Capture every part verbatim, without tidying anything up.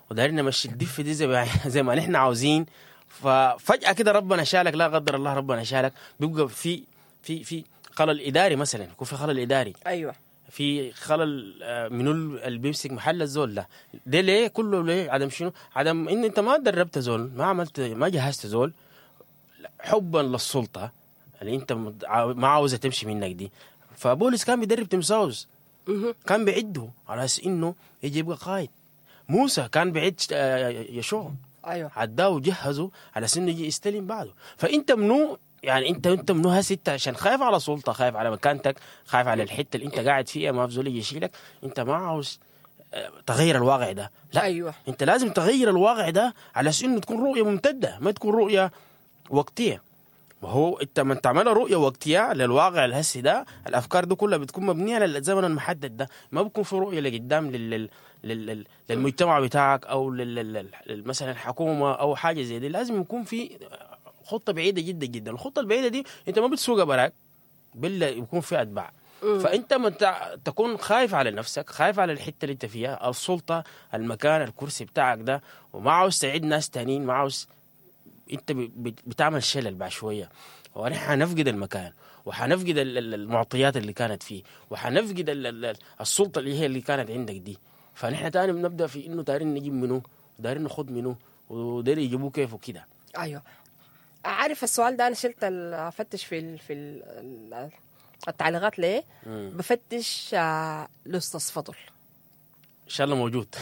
ودارين نمشي الدفه دي زي ما زي ما نحن عاوزين، ففجاه كده ربنا شالك، لا قدر الله ربنا شالك، بيبقى في في في خلل اداري مثلا، يكون في خلل اداري، ايوه في خلل آه، منو اللي بيمسك محل الزول ده. ده ليه كله؟ ليه؟ عدم شنو؟ عدم ان انت ما دربت زول، ما عملت، ما جهزت زول، حبا للسلطه اللي انت مد- عاو- ما عاوزه تمشي منك دي. فبوليس كان بيدرب تمساوس، كان بيعده على اساس انه يجي يبقى قائد. موسى كان بيعد آه، يشوع، ايوه عداه وجهزه على اساس انه يجي يستلم بعده. فانت منو يعني؟ انت انت منو هسه؟ انت عشان خايف على سلطه، خايف على مكانتك، خايف على الحته اللي انت قاعد فيها، ما في زول يجي يشيلك، انت ما عاوز آه، تغير الواقع ده. لا، ايوه انت لازم تغير الواقع ده على اساس انه تكون رؤيه ممتده، ما تكون رؤيه وقتيه. وهو انت من تعمل رؤيه وقتيه للواقع الهسي ده، الافكار دي كلها بتكون مبنيه على الزمن المحدد ده، ما بيكون في رؤيه لقدام لل... لل... لل... للمجتمع بتاعك او لل... لل... لل... مثلا الحكومه او حاجه زي دي. لازم يكون في خطه بعيده جدا جدا. الخطه البعيده دي انت ما بتسوقها براك، بلا يكون في اتباع. فانت ما تع- تكون خايف على نفسك، خايف على الحته اللي انت فيها، السلطه، المكان، الكرسي بتاعك ده، وما عاوز تعيد ناس تانيين، ما عاوز، انت ب- بت- بتعمل شلل بعد شويه، ونحن حنفقد المكان، وحنفقد ال- ال- المعطيات اللي كانت فيه، وحنفقد ال- ال- السلطه اللي هي اللي كانت عندك دي. فنحن تاني بنبدا في انه دايرين نجيب منه، دايرين ناخد منه، ودايرين يجيبوه كيف وكده. ايوه عارف السؤال ده انا شلت ال- افتش في ال في ال ال- التعليقات ليه بفتش آه، لاستاذ فضل. ان شاء الله موجود.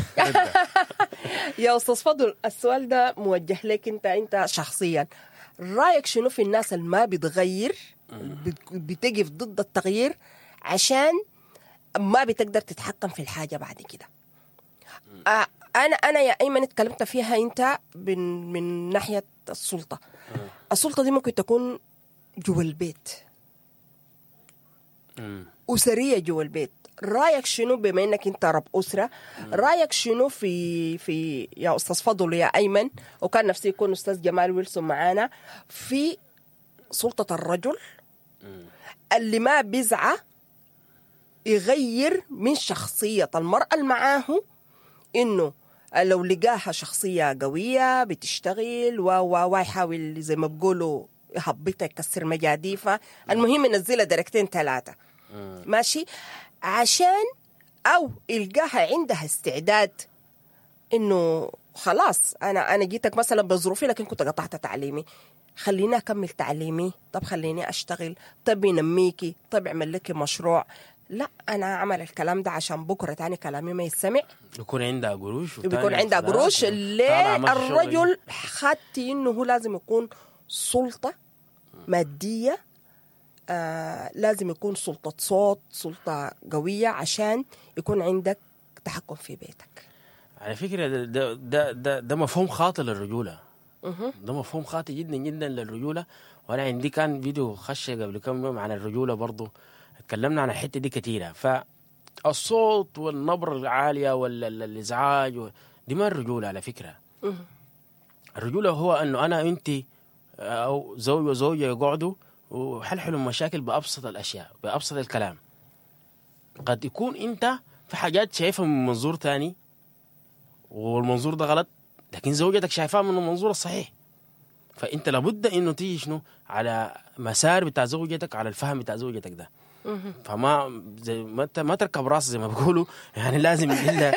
يا استاذ فضل السؤال ده موجه لك انت انت شخصيا، رايك شنو في الناس اللي ما بتغير، بت- بتقف ضد التغيير عشان ما بتقدر تتحكم في الحاجه بعد كده؟ آه، انا انا يا ايمن اتكلمت فيها انت من من ناحيه السلطه. السلطه دي ممكن تكون جوا البيت، أسرية جوا البيت. رايك شنو بما انك انت رب أسرة؟ رايك شنو في في يا استاذ فضل يا ايمن، وكان نفسي يكون استاذ جمال ويلسون معانا، في سلطة الرجل اللي ما بيزعى يغير من شخصية المرأة اللي معاه، انه لو لقاها شخصية قوية بتشتغل و و ويحاول زي ما بقولوا يهبطها يكسر مجاديفها، المهم ينزلها درجتين ثلاثة ماشي، عشان او يلقاها عندها استعداد انه خلاص انا انا جيتك مثلا بظروفي لكن كنت قطعت تعليمي، خليني اكمل تعليمي، طب خليني اشتغل، طب ينميكي، طب اعمل لك مشروع. لا انا اعمل الكلام ده عشان بكره تاني كلامي ما يستمع، يكون عندها قروش، بيكون عندها قروش. ليه الرجل خدتي انه هو لازم يكون سلطة مادية، آه لازم يكون سلطة صوت، سلطة قوية عشان يكون عندك تحكم في بيتك؟ على فكره ده ده ده, ده, ده مفهوم خاطئ للرجوله. ده مفهوم خاطئ جدا جدا للرجوله. وانا عندي كان فيديو خش قبل كم يوم عن الرجوله برضه، اتكلمنا عن الحته دي كتيره. فالصوت والنبره العاليه والازعاج دي ما الرجوله على فكره. الرجوله هو انه انا انت او زوج وزوجه يقعدوا وحلحلوا المشاكل بابسط الاشياء، بابسط الكلام. قد يكون انت في حاجات شايفها من منظور تاني والمنظور ده غلط، لكن زوجتك شايفاها من المنظور الصحيح. فانت لابد انه تيجي شنو على مسار بتاع زوجتك، على الفهم بتاع زوجتك ده. فما زي ما انت ما تركب راس زي ما بيقولوا، يعني لازم الا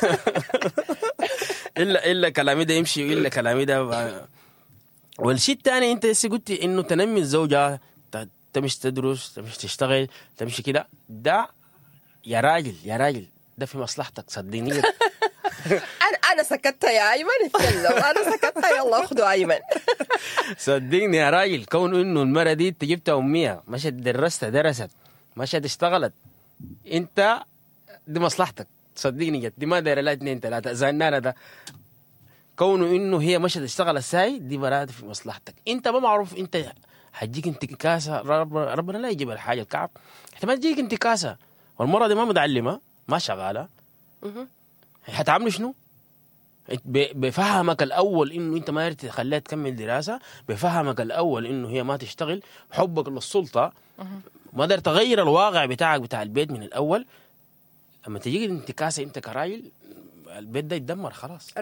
الا الا كلامي ده يمشي والا كلامي ده. والشيء الثاني انت لسه قلتي انه تنمي الزوجه، ت- تمشي تدرس، تمشي تشتغل، تمشي كده. ده يا راجل يا راجل ده في مصلحتك صدقني. انا انا سكتت يا ايمن، اتكلم. انا سكتت، يلا اخذوا ايمن. صدقني يا راجل، كون انه المرة دي انت جبتها امية، مشت درستها درست، مشت اشتغلت، انت دي مصلحتك صدقني. جد دي ما دايره لا اثنين ثلاثه زي النار ده. كونه انه هي مشت تشتغل الساي دي براد في مصلحتك. انت ما معروف انت هتجيك انتكاسه، رب ربنا لا يجيب الحاجه الكعب، احتمال تجيك انتكاسه، والمره دي ما متعلمه ما شغاله، هتعمل شنو؟ ب- بفهمك الاول انه انت ما تخليها تكمل دراسه، بفهمك الاول انه هي ما تشتغل، حبك للسلطه، ما قدرت تغير الواقع بتاعك بتاع البيت من الاول. اما تجيك انتكاسه انت كراجل، البيت ده يتدمر خلاص.